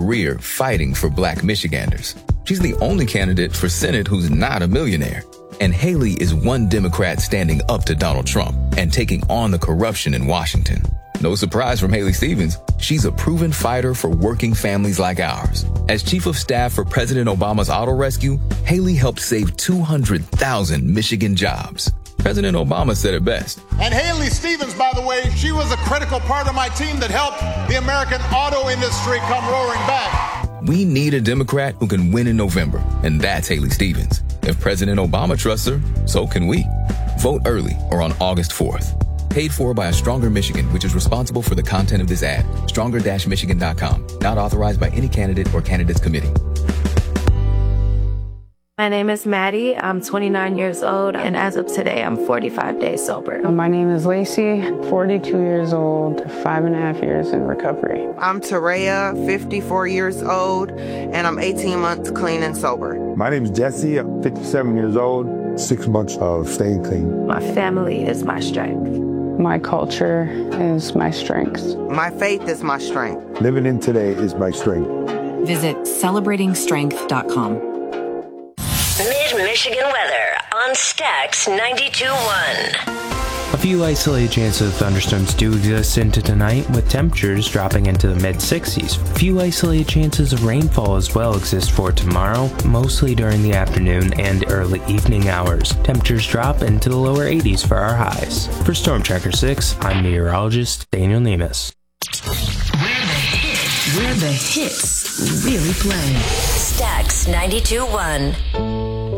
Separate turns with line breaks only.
career fighting for Black Michiganders. She's the only candidate for Senate who's not a millionaire. And Haley is one Democrat standing up to Donald Trump and taking on the corruption in Washington. No surprise from Haley Stevens, she's a proven fighter for working families like ours. As Chief of Staff for President Obama's auto rescue, Haley helped save 200,000 Michigan jobs. President Obama said it best.
And Haley Stevens, by the way, she was a critical part of my team that helped the American auto industry come roaring back.
We need a Democrat who can win in November, and that's Haley Stevens. If President Obama trusts her, so can we. Vote early or on August 4th. Paid for by A Stronger Michigan, which is responsible for the content of this ad. Stronger-Michigan.com. Not authorized by any candidate or candidates committee.
My name is Maddie. I'm 29 years old, and as of today, I'm 45 days sober.
My name is Lacey, 42 years old, 5.5 years in recovery.
I'm Tareya, 54 years old, and I'm 18 months clean and sober.
My name is Jesse, I'm 57 years old, 6 months of staying clean.
My family is my strength.
My culture is my strength.
My faith is my strength.
Living in today is my strength.
Visit celebratingstrength.com.
Mid-Michigan weather on Stax 92.1.
A few isolated chances of thunderstorms do exist into tonight, with temperatures dropping into the mid-60s. A few isolated chances of rainfall as well exist for tomorrow, mostly during the afternoon and early evening hours. Temperatures drop into the lower 80s for our highs. For Storm Tracker 6, I'm meteorologist Daniel Nemus.
Where the hits really play.
Stax 92.1.